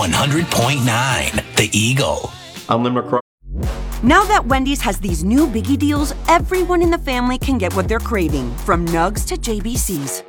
100.9 The Eagle. I'm Lynn McCraw. Now that Wendy's has these new biggie deals, everyone in the family can get what they're craving, from nugs to JBCs.